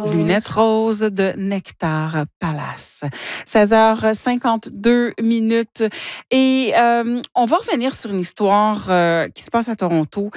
Lunettes roses de Nectar Palace. 16h52 minutes. Et on va revenir sur une histoire qui se passe à Toronto.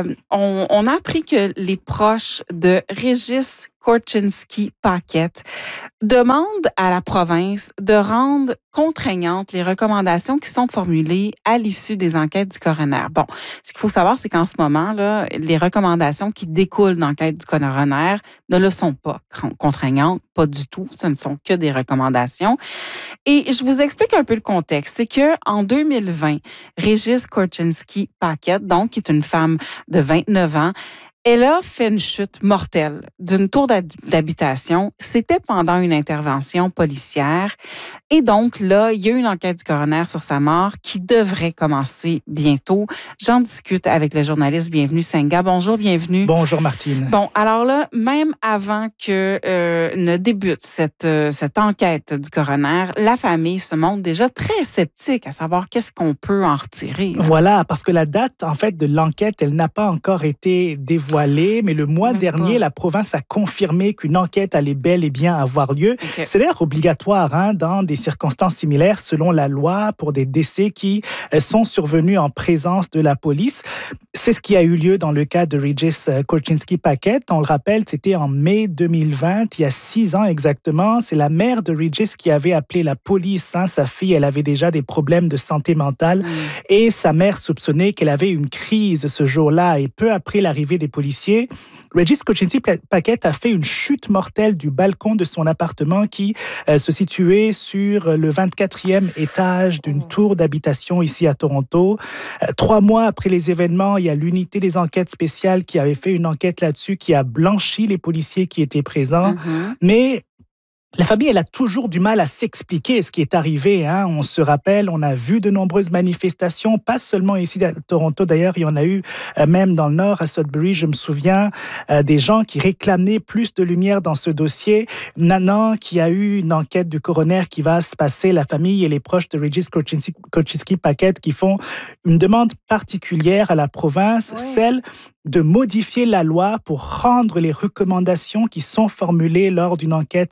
On a appris que les proches de Régis Korchinski-Paquette demandent à la province de rendre contraignantes les recommandations qui sont formulées à l'issue des enquêtes du coroner. Bon, ce qu'il faut savoir, c'est qu'en ce moment, là, les recommandations qui découlent d'enquête du coroner ne le sont pas contraignantes, pas du tout. Ce ne sont que des recommandations. Et je vous explique un peu le contexte. C'est qu'en 2020, Régis Korchinski-Paquette, donc, qui est une femme de 29 ans, elle a fait une chute mortelle d'une tour d'habitation. C'était pendant une intervention policière. Et donc, là, il y a eu une enquête du coroner sur sa mort qui devrait commencer bientôt. J'en discute avec le journaliste Bienvenue Senga. Bonjour, bienvenue. Bonjour, Martine. Bon, alors là, même avant que ne débute cette enquête du coroner, la famille se montre déjà très sceptique à savoir qu'est-ce qu'on peut en retirer. Là. Voilà, parce que la date, en fait, de l'enquête, elle n'a pas encore été dévoilée. Mais le mois dernier, la province a confirmé qu'une enquête allait bel et bien avoir lieu. Okay. C'est d'ailleurs obligatoire dans des circonstances similaires selon la loi pour des décès qui sont survenus en présence de la police. C'est ce qui a eu lieu dans le cas de Régis Korchinski-Paquette. On le rappelle, c'était en mai 2020, il y a 6 ans exactement. C'est la mère de Régis qui avait appelé la police. Sa fille, elle avait déjà des problèmes de santé mentale et sa mère soupçonnait qu'elle avait une crise ce jour-là. Et peu après l'arrivée des policiers, Régis Korchinski-Paquette a fait une chute mortelle du balcon de son appartement qui se situait sur le 24e étage d'une tour d'habitation ici à Toronto. 3 mois après les événements, il y a l'unité des enquêtes spéciales qui avait fait une enquête là-dessus, qui a blanchi les policiers qui étaient présents. Mais la famille, elle a toujours du mal à s'expliquer ce qui est arrivé. On se rappelle, on a vu de nombreuses manifestations, pas seulement ici à Toronto. D'ailleurs, il y en a eu même dans le nord, à Sudbury. Je me souviens des gens qui réclamaient plus de lumière dans ce dossier. Maintenant qu'il y a eu une enquête du coroner qui va se passer, la famille et les proches de Régis Korchinski-Paquette qui font une demande particulière à la province, celle de modifier la loi pour rendre les recommandations qui sont formulées lors d'une enquête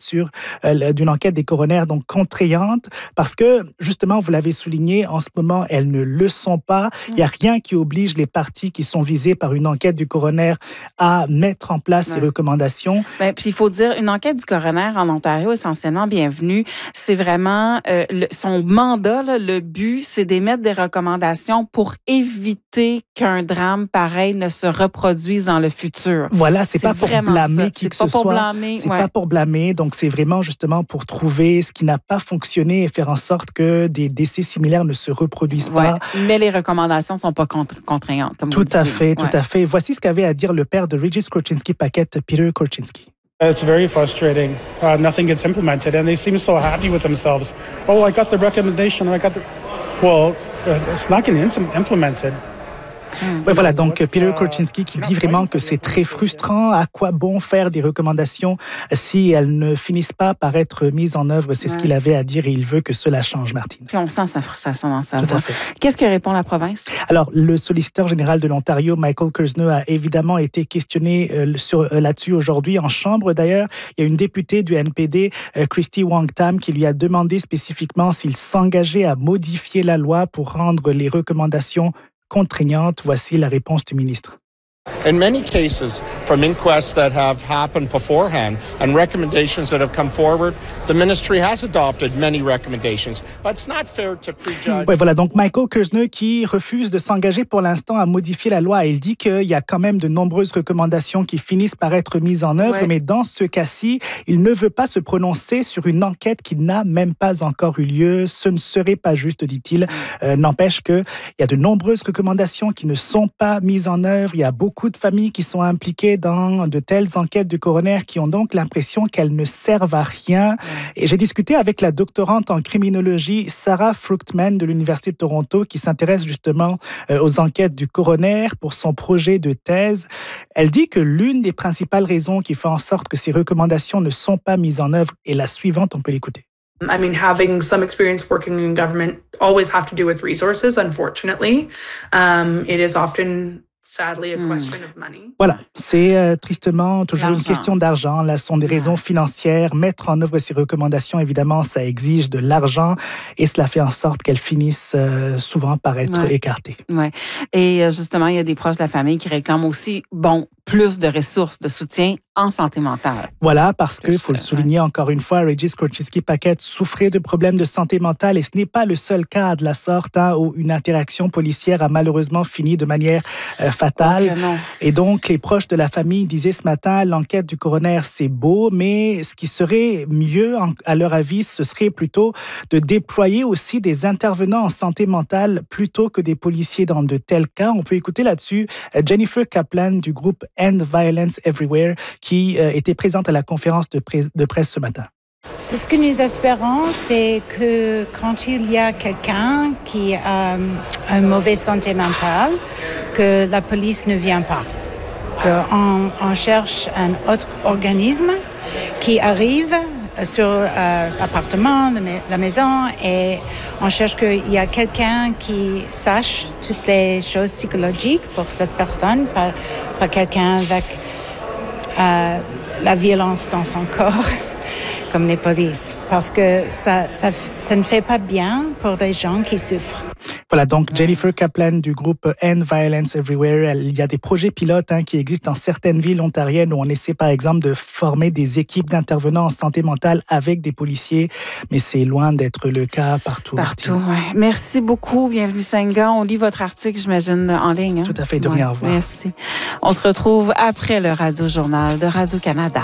des coroners donc contraignantes, parce que justement, vous l'avez souligné, en ce moment, elles ne le sont pas. Il n'y a rien qui oblige les parties qui sont visées par une enquête du coroner à mettre en place ces recommandations. Puis il faut dire, une enquête du coroner en Ontario, essentiellement, bienvenue, c'est vraiment son mandat, là, le but, c'est d'émettre des recommandations pour éviter qu'un drame pareil ne se reproduise dans le futur. Voilà, c'est pas pour blâmer qui que ce soit. C'est pas pour blâmer, donc c'est vraiment justement pour trouver ce qui n'a pas fonctionné et faire en sorte que des décès similaires ne se reproduisent pas. Mais les recommandations ne sont pas contraignantes, comme vous le disiez. Tout à fait. Voici ce qu'avait à dire le père de Régis Korchinski-Paquette, Peter Korchinski. It's very frustrating. Nothing gets implemented, and they seem so happy with themselves. Oh, I got the recommendation. Well, it's not getting implemented. Oui, voilà, donc Peter Korchinski qui dit vraiment que c'est très frustrant. À quoi bon faire des recommandations si elles ne finissent pas par être mises en œuvre? C'est ce qu'il avait à dire et il veut que cela change, Martine. Puis on sent sa frustration dans sa voix. Tout à fait. Qu'est-ce que répond la province? Alors, le solliciteur général de l'Ontario, Michael Kersner, a évidemment été questionné là-dessus aujourd'hui en chambre. D'ailleurs, il y a une députée du NPD, Christy Wong-Tam, qui lui a demandé spécifiquement s'il s'engageait à modifier la loi pour rendre les recommandations contraignante. Voici la réponse du ministre. In many cases, from inquests that have happened beforehand and recommendations that have come forward, the ministry has adopted many recommendations, but it's not fair to prejudge. Oui, voilà, donc Michael Kersner qui refuse de s'engager pour l'instant à modifier la loi. Il dit qu'il y a quand même de nombreuses recommandations qui finissent par être mises en œuvre, mais dans ce cas-ci, il ne veut pas se prononcer sur une enquête qui n'a même pas encore eu lieu. Ce ne serait pas juste, dit-il. N'empêche qu'il y a de nombreuses recommandations qui ne sont pas mises en œuvre. Il y a beaucoup de familles qui sont impliquées dans de telles enquêtes du coroner qui ont donc l'impression qu'elles ne servent à rien. Et j'ai discuté avec la doctorante en criminologie Sarah Fruchtman de l'Université de Toronto qui s'intéresse justement aux enquêtes du coroner pour son projet de thèse. Elle dit que l'une des principales raisons qui fait en sorte que ces recommandations ne sont pas mises en œuvre est la suivante, on peut l'écouter. I mean, having some experience working in government always have to do with resources, unfortunately. It is often sadly a question of money. Voilà, c'est tristement toujours une L'argent. question d'argent. Là, ce sont des raisons financières. Mettre en œuvre ces recommandations, évidemment, ça exige de l'argent et cela fait en sorte qu'elles finissent souvent par être écartées. Ouais. Et justement, il y a des proches de la famille qui réclament aussi, plus de ressources, de soutien en santé mentale. Voilà, parce qu'il faut le souligner encore une fois, Regis Korchinski-Paquette souffrait de problèmes de santé mentale et ce n'est pas le seul cas de la sorte où une interaction policière a malheureusement fini de manière fatale. Et donc, les proches de la famille disaient ce matin, l'enquête du coroner, c'est beau, mais ce qui serait mieux, à leur avis, ce serait plutôt de déployer aussi des intervenants en santé mentale plutôt que des policiers dans de tels cas. On peut écouter là-dessus Jennifer Kaplan du groupe End Violence Everywhere qui était présente à la conférence de presse ce matin. Ce que nous espérons, c'est que quand il y a quelqu'un qui a une mauvaise santé mentale, que la police ne vient pas. Qu'on cherche un autre organisme qui arrive sur l'appartement, la maison, et on cherche qu'il y a quelqu'un qui sache toutes les choses psychologiques pour cette personne, pas quelqu'un avec la violence dans son corps, comme les polices, parce que ça ne fait pas bien pour des gens qui souffrent. Voilà, donc Jennifer Kaplan du groupe End Violence Everywhere. Il y a des projets pilotes qui existent dans certaines villes ontariennes où on essaie par exemple de former des équipes d'intervenants en santé mentale avec des policiers, mais c'est loin d'être le cas partout. Partout, oui. Merci beaucoup. Bienvenue, Senga. On lit votre article, j'imagine, en ligne. Tout à fait, de rien, au revoir. Merci. On se retrouve après le Radio-Journal de Radio-Canada.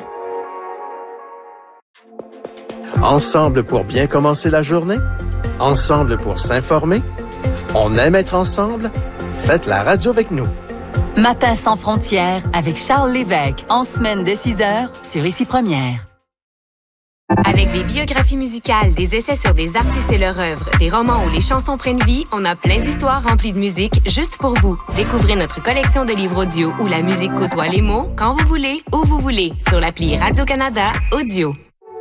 Ensemble pour bien commencer la journée? Ensemble pour s'informer? On aime être ensemble? Faites la radio avec nous. Matin sans frontières avec Charles Lévesque, en semaine de 6h sur Ici Première. Avec des biographies musicales, des essais sur des artistes et leur œuvre, des romans où les chansons prennent vie, on a plein d'histoires remplies de musique juste pour vous. Découvrez notre collection de livres audio où la musique côtoie les mots quand vous voulez, où vous voulez, sur l'appli Radio-Canada Audio.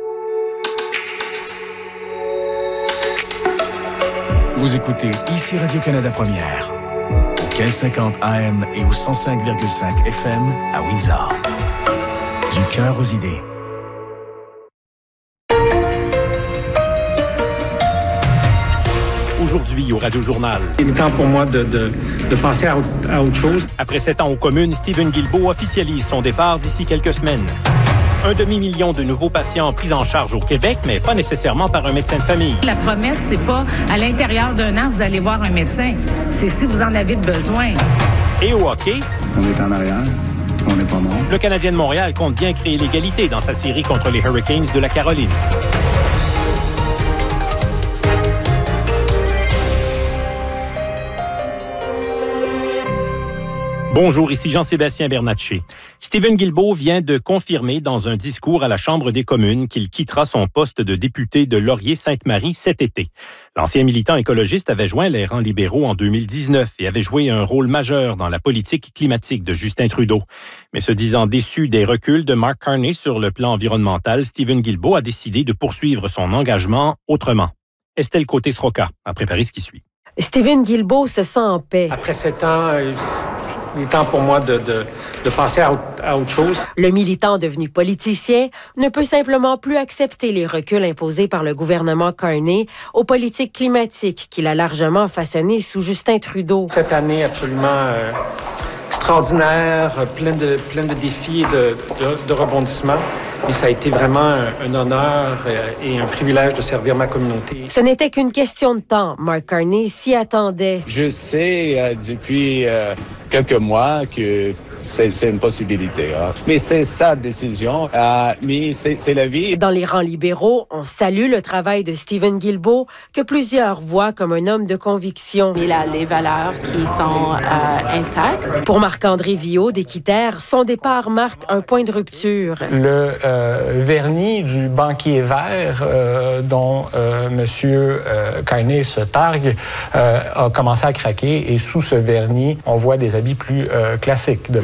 Vous écoutez Ici Radio-Canada Première, au 1550 AM et au 105,5 FM à Windsor. Du cœur aux idées. Aujourd'hui, au Radio-Journal. Il est temps pour moi de passer à autre chose. Après 7 ans aux communes, Stephen Guilbeault officialise son départ d'ici quelques semaines. 1,5 million de nouveaux patients pris en charge au Québec, mais pas nécessairement par un médecin de famille. La promesse, c'est pas à l'intérieur d'un an, vous allez voir un médecin. C'est si vous en avez besoin. Et au hockey, on est en arrière, on n'est pas mort. Le Canadien de Montréal compte bien créer l'égalité dans sa série contre les Hurricanes de la Caroline. Bonjour, ici Jean-Sébastien Bernatchez. Stephen Guilbeault vient de confirmer dans un discours à la Chambre des communes qu'il quittera son poste de député de Laurier-Sainte-Marie cet été. L'ancien militant écologiste avait joint les rangs libéraux en 2019 et avait joué un rôle majeur dans la politique climatique de Justin Trudeau. Mais se disant déçu des reculs de Mark Carney sur le plan environnemental, Stephen Guilbeault a décidé de poursuivre son engagement autrement. Estelle Côté-Sroka a préparé ce qui suit. Stephen Guilbeault se sent en paix. Après 7 ans, il est temps pour moi de passer à autre chose. Le militant devenu politicien ne peut simplement plus accepter les reculs imposés par le gouvernement Carney aux politiques climatiques qu'il a largement façonnées sous Justin Trudeau. Cette année absolument extraordinaire, plein de défis et de rebondissements. Mais ça a été vraiment un honneur et un privilège de servir ma communauté. Ce n'était qu'une question de temps. Mark Carney s'y attendait. Je sais depuis quelques mois que c'est une possibilité. Mais c'est sa décision, mais c'est la vie. Dans les rangs libéraux, on salue le travail de Stephen Guilbeault, que plusieurs voient comme un homme de conviction. Il a les valeurs qui sont intactes. Pour Marc-André Viault d'Équiterre, son départ marque un point de rupture. Le vernis du banquier vert dont M. Carney se targue a commencé à craquer et sous ce vernis, on voit des habits plus classiques de banquier.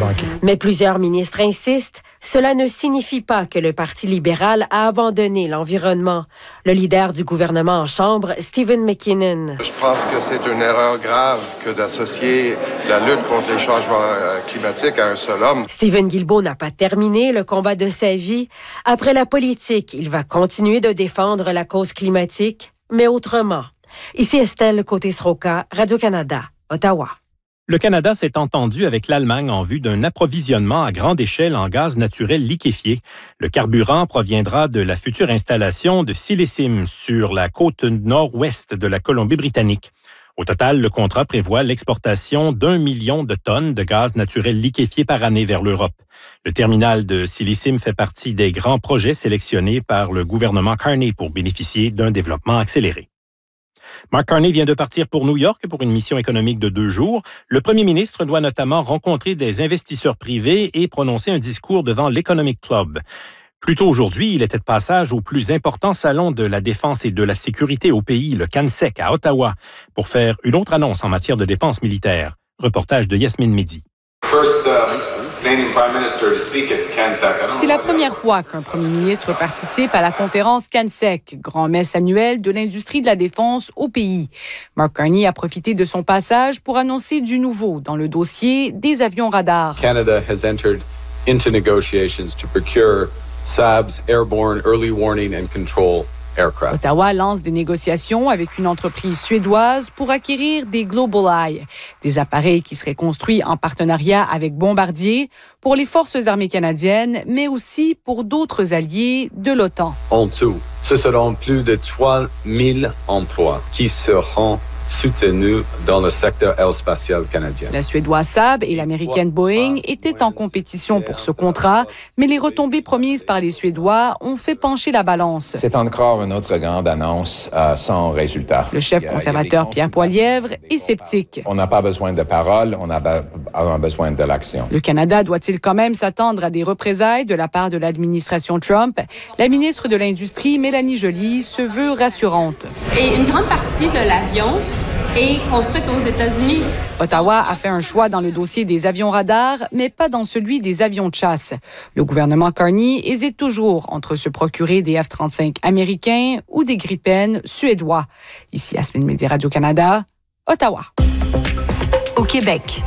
manquer. Mais plusieurs ministres insistent, cela ne signifie pas que le Parti libéral a abandonné l'environnement. Le leader du gouvernement en chambre, Stephen McKinnon. Je pense que c'est une erreur grave que d'associer la lutte contre les changements climatiques à un seul homme. Stephen Guilbeault n'a pas terminé le combat de sa vie. Après la politique, il va continuer de défendre la cause climatique, mais autrement. Ici Estelle Côté-Sroka, Radio-Canada, Ottawa. Le Canada s'est entendu avec l'Allemagne en vue d'un approvisionnement à grande échelle en gaz naturel liquéfié. Le carburant proviendra de la future installation de Silesym sur la côte nord-ouest de la Colombie-Britannique. Au total, le contrat prévoit l'exportation d'1 million de tonnes de gaz naturel liquéfié par année vers l'Europe. Le terminal de Silesym fait partie des grands projets sélectionnés par le gouvernement Carney pour bénéficier d'un développement accéléré. Mark Carney vient de partir pour New York pour une mission économique de 2 jours. Le premier ministre doit notamment rencontrer des investisseurs privés et prononcer un discours devant l'Economic Club. Plus tôt aujourd'hui, il était de passage au plus important salon de la défense et de la sécurité au pays, le CANSEC, à Ottawa, pour faire une autre annonce en matière de dépenses militaires. Reportage de Yasmine Mehdi. C'est la première fois qu'un premier ministre participe à la conférence CANSEC, grand-messe annuelle de l'industrie de la défense au pays. Mark Carney a profité de son passage pour annoncer du nouveau dans le dossier des avions radars. Canada has entered into negotiations to procure SAB's Airborne Early Warning and Control aircraft. Ottawa lance des négociations avec une entreprise suédoise pour acquérir des GlobalEye, des appareils qui seraient construits en partenariat avec Bombardier pour les forces armées canadiennes, mais aussi pour d'autres alliés de l'OTAN. En tout, ce seront plus de 3 000 emplois qui seront soutenus dans le secteur aérospatial canadien. La suédoise Saab et l'américaine Boeing étaient en compétition pour ce contrat, mais les retombées promises par les Suédois ont fait pencher la balance. C'est encore une autre grande annonce sans résultat. Le chef conservateur Pierre Poilievre est sceptique. On n'a pas besoin de paroles, on a besoin de l'action. Le Canada doit-il quand même s'attendre à des représailles de la part de l'administration Trump? La ministre de l'Industrie, Mélanie Joly, se veut rassurante. Et une grande partie de l'avion est construite aux États-Unis. Ottawa a fait un choix dans le dossier des avions radars, mais pas dans celui des avions de chasse. Le gouvernement Carney hésite toujours entre se procurer des F-35 américains ou des Gripen suédois. Ici, Yasmine Mehdi, Radio-Canada, Ottawa. Au Québec.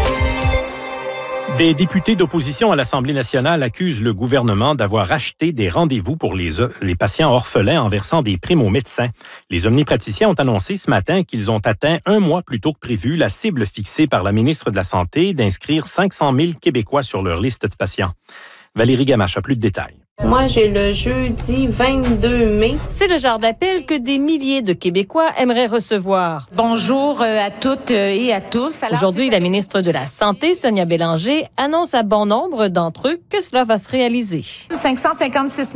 Des députés d'opposition à l'Assemblée nationale accusent le gouvernement d'avoir acheté des rendez-vous pour les patients orphelins en versant des primes aux médecins. Les omnipraticiens ont annoncé ce matin qu'ils ont atteint 1 mois plus tôt que prévu la cible fixée par la ministre de la Santé d'inscrire 500 000 Québécois sur leur liste de patients. Valérie Gamache a plus de détails. Moi, j'ai le jeudi 22 mai. C'est le genre d'appel que des milliers de Québécois aimeraient recevoir. Bonjour à toutes et à tous. Aujourd'hui, la ministre de la Santé, Sonia Bélanger, annonce à bon nombre d'entre eux que cela va se réaliser. 556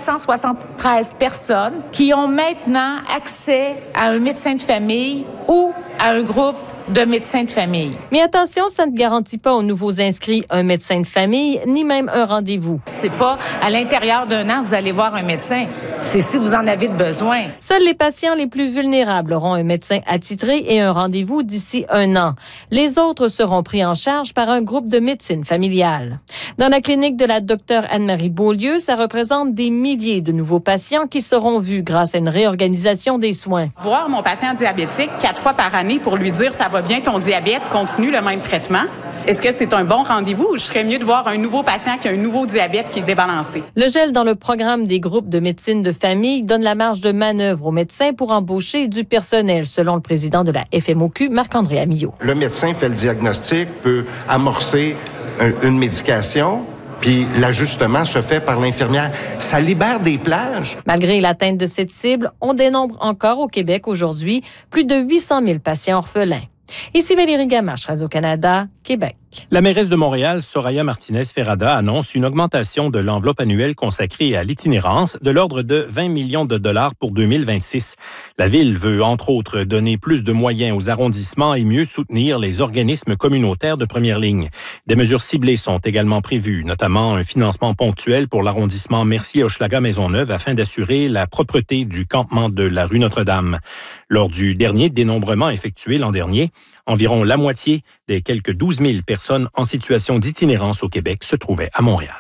473 personnes qui ont maintenant accès à un médecin de famille ou à un groupe de médecins de famille. Mais attention, ça ne garantit pas aux nouveaux inscrits un médecin de famille, ni même un rendez-vous. C'est pas à l'intérieur d'1 an, vous allez voir un médecin. C'est si vous en avez besoin. Seuls les patients les plus vulnérables auront un médecin attitré et un rendez-vous d'ici 1 an. Les autres seront pris en charge par un groupe de médecine familiale. Dans la clinique de la Dr Anne-Marie Beaulieu, ça représente des milliers de nouveaux patients qui seront vus grâce à une réorganisation des soins. Voir mon patient diabétique 4 fois par année pour lui dire « ça va bien ton diabète, continue le même traitement ». Est-ce que c'est un bon rendez-vous ou je serais mieux de voir un nouveau patient qui a un nouveau diabète qui est débalancé? Le gel dans le programme des groupes de médecine de famille donne la marge de manœuvre aux médecins pour embaucher du personnel, selon le président de la FMOQ, Marc-André Amillot. Le médecin fait le diagnostic, peut amorcer une médication, puis l'ajustement se fait par l'infirmière. Ça libère des plages. Malgré l'atteinte de cette cible, on dénombre encore au Québec aujourd'hui plus de 800 000 patients orphelins. Ici Valérie Gamache, Radio-Canada, Québec. La mairesse de Montréal, Soraya Martinez-Ferrada, annonce une augmentation de l'enveloppe annuelle consacrée à l'itinérance de l'ordre de 20 millions de dollars pour 2026. La ville veut, entre autres, donner plus de moyens aux arrondissements et mieux soutenir les organismes communautaires de première ligne. Des mesures ciblées sont également prévues, notamment un financement ponctuel pour l'arrondissement Mercier-Hochelaga-Maisonneuve afin d'assurer la propreté du campement de la rue Notre-Dame. Lors du dernier dénombrement effectué l'an dernier, Environ la moitié des quelques 12 000 personnes en situation d'itinérance au Québec se trouvaient à Montréal.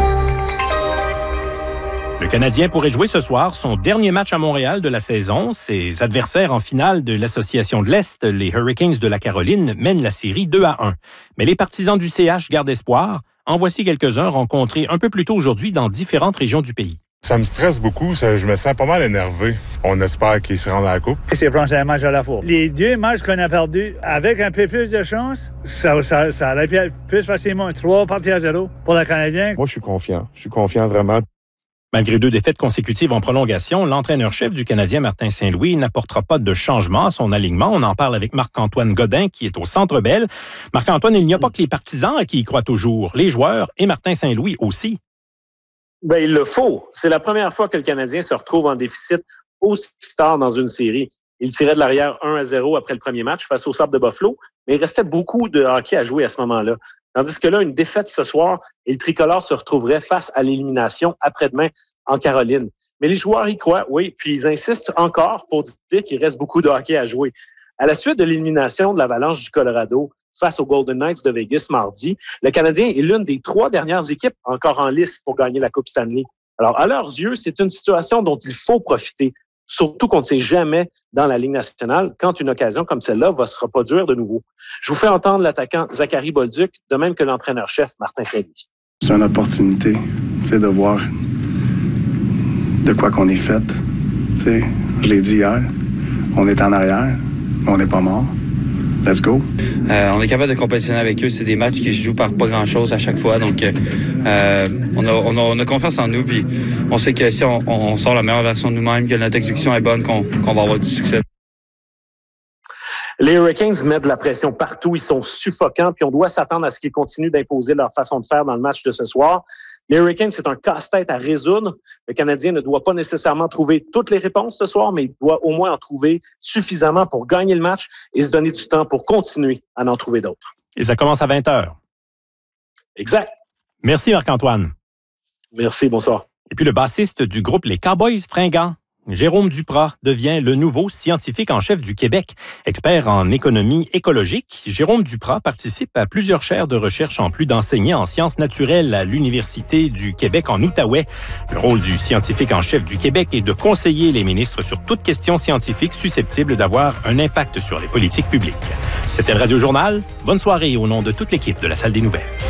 Le Canadien pourrait jouer ce soir son dernier match à Montréal de la saison. Ses adversaires en finale de l'Association de l'Est, les Hurricanes de la Caroline, mènent la série 2-1. Mais les partisans du CH gardent espoir. En voici quelques-uns rencontrés un peu plus tôt aujourd'hui dans différentes régions du pays. Ça me stresse beaucoup, je me sens pas mal énervé. On espère qu'ils se rendent à la coupe. C'est prendre un match à la fois. Les 2 matchs qu'on a perdus, avec un peu plus de chance, ça aurait pu être plus facilement 3-0 pour le Canadien. Moi, je suis confiant. Je suis confiant vraiment. Malgré 2 défaites consécutives en prolongation, l'entraîneur-chef du Canadien, Martin Saint-Louis, n'apportera pas de changement à son alignement. On en parle avec Marc-Antoine Godin, qui est au Centre Bell. Marc-Antoine, il n'y a pas que les partisans à qui y croient toujours, les joueurs et Martin Saint-Louis aussi. Bien, il le faut. C'est la première fois que le Canadien se retrouve en déficit aussi tard dans une série. Il tirait de l'arrière 1-0 après le premier match face au Sabres de Buffalo, mais il restait beaucoup de hockey à jouer à ce moment-là. Tandis que là, une défaite ce soir, et le tricolore se retrouverait face à l'élimination après-demain en Caroline. Mais les joueurs y croient, oui, puis ils insistent encore pour dire qu'il reste beaucoup de hockey à jouer. À la suite de l'élimination de l'Avalanche du Colorado face aux Golden Knights de Vegas mardi, le Canadien est l'une des 3 dernières équipes encore en lice pour gagner la Coupe Stanley. Alors, à leurs yeux, c'est une situation dont il faut profiter. Surtout qu'on ne sait jamais dans la Ligue nationale quand une occasion comme celle-là va se reproduire de nouveau. Je vous fais entendre l'attaquant Zachary Bolduc, de même que l'entraîneur-chef Martin Saint-Louis. C'est une opportunité de voir de quoi qu'on est fait. Je l'ai dit hier, on est en arrière, mais on n'est pas mort. Let's go. On est capable de compétitionner avec eux. C'est des matchs qui se jouent par pas grand-chose à chaque fois. Donc, on a confiance en nous. Puis on sait que si on sort la meilleure version de nous-mêmes, que notre exécution est bonne, qu'on va avoir du succès. Les Hurricanes mettent de la pression partout. Ils sont suffocants. Puis on doit s'attendre à ce qu'ils continuent d'imposer leur façon de faire dans le match de ce soir. Les Hurricanes, c'est un casse-tête à résoudre. Le Canadien ne doit pas nécessairement trouver toutes les réponses ce soir, mais il doit au moins en trouver suffisamment pour gagner le match et se donner du temps pour continuer à en trouver d'autres. Et ça commence à 20h. Exact. Merci Marc-Antoine. Merci, bonsoir. Et puis le bassiste du groupe Les Cowboys Fringants, Jérôme Duprat, devient le nouveau scientifique en chef du Québec. Expert en économie écologique, Jérôme Duprat participe à plusieurs chaires de recherche en plus d'enseigner en sciences naturelles à l'Université du Québec en Outaouais. Le rôle du scientifique en chef du Québec est de conseiller les ministres sur toute question scientifique susceptible d'avoir un impact sur les politiques publiques. C'était le Radio Journal. Bonne soirée au nom de toute l'équipe de la Salle des Nouvelles.